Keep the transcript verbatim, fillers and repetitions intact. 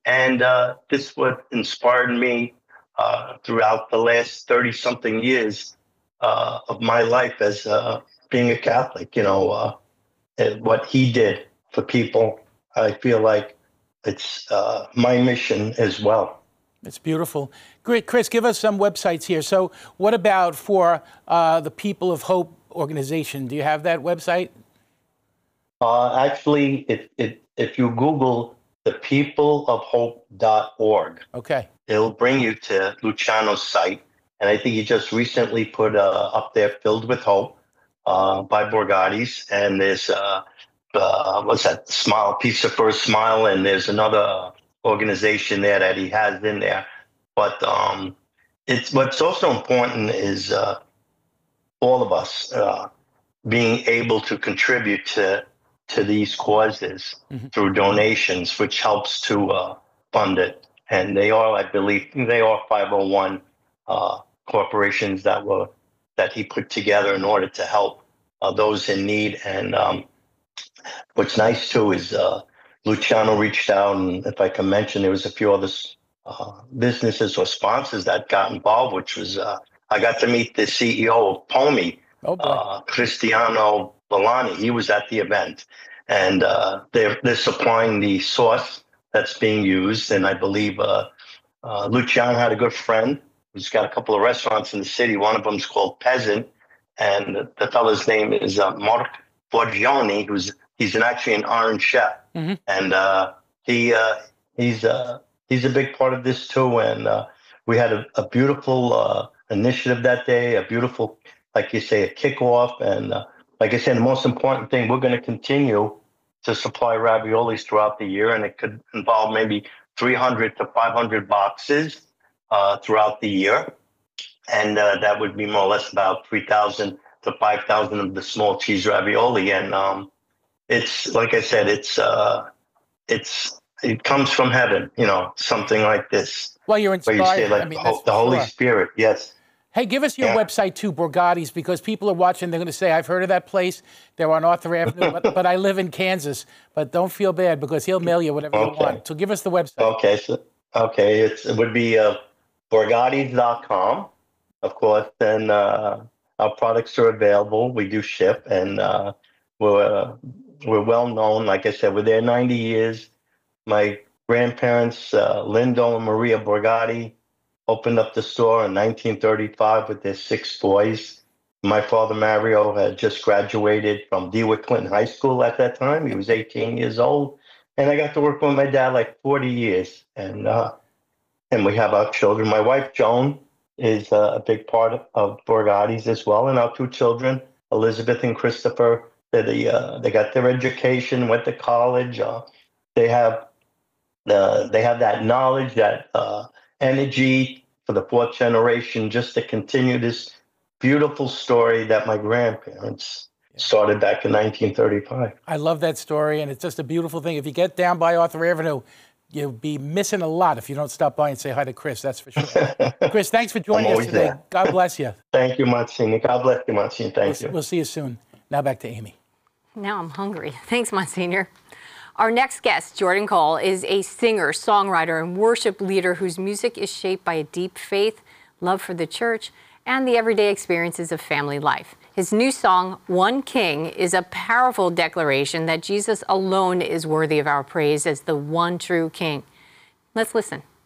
And uh, this is what inspired me uh, throughout the last thirty something years uh, of my life as uh, being a Catholic. You know, uh, and what he did for people, I feel like it's uh, my mission as well. It's beautiful. Great. Chris, give us some websites here. So what about for uh, the People of Hope organization? Do you have that website? Uh, actually, it, it, if you Google the people of hope dot org, okay, it'll bring you to Luciano's site. And I think he just recently put uh, up there Filled with Hope uh, by Borgatti's. And there's, uh, uh, what's that, Smile, Pizza for a Smile. And there's another organization there that he has in there. But um, it's what's also important is uh, all of us uh, being able to contribute to to these causes mm-hmm. through donations, which helps to uh, fund it. And they are, I believe, they are five oh one uh, corporations that were that he put together in order to help uh, those in need. And um, what's nice too is uh, Luciano reached out, and if I can mention, there was a few other uh, businesses or sponsors that got involved, which was uh, I got to meet the C E O of POMI, oh, uh, Cristiano Bolani. He was at the event, and uh, they're they're supplying the sauce that's being used. And I believe uh, uh, Luciano had a good friend who's got a couple of restaurants in the city. One of them is called Peasant, and the, the fellow's name is uh, Mark Forgione, who's he's an, actually an Iron Chef, mm-hmm. and uh, he uh, he's uh, he's a big part of this too. And uh, we had a, a beautiful uh, initiative that day, a beautiful, like you say, a kickoff. And uh, like I said, the most important thing, we're going to continue to supply raviolis throughout the year, and it could involve maybe three hundred to five hundred boxes uh, throughout the year. And uh, that would be more or less about three thousand to five thousand of the small cheese ravioli. And um, it's, like I said, it's, uh, it's, it comes from heaven, you know, something like this. Well, you're inspired. Where you say, like, I mean, the, the Holy sure. Spirit, yes. Hey, give us your yeah. website too, Borgatti's, because people are watching. They're going to say, I've heard of that place. They're on Arthur Avenue, but, but I live in Kansas. But don't feel bad, because he'll mail you whatever okay. you want. So give us the website. Okay. So, okay. It's, it would be uh, Borgattis dot com, of course. And uh, our products are available. We do ship, and uh, we're, uh, we're well known. Like I said, we're there ninety years. My grandparents, uh, Lindo and Maria Borgatti, opened up the store in nineteen thirty-five with their six boys. My father, Mario, had just graduated from DeWitt Clinton High School at that time. He was eighteen years old. And I got to work with my dad like forty years. And uh, and we have our children. My wife, Joan, is uh, a big part of, of Borgatti's as well. And our two children, Elizabeth and Christopher, they the, uh, they got their education, went to college. Uh, they have uh, they have that knowledge, that uh, energy for the fourth generation, just to continue this beautiful story that my grandparents started back in nineteen thirty-five. I love that story, and it's just a beautiful thing. If you get down by Arthur Avenue, you'll be missing a lot if you don't stop by and say hi to Chris, that's for sure. Chris, thanks for joining us today. There. God bless you. Thank you, Monsignor. God bless you, Monsignor. Thank we'll, you. We'll see you soon. Now back to Amy. Now I'm hungry. Thanks, Monsignor. Our next guest, Jordan Cole, is a singer, songwriter, and worship leader whose music is shaped by a deep faith, love for the church, and the everyday experiences of family life. His new song, One King, is a powerful declaration that Jesus alone is worthy of our praise as the one true King. Let's listen.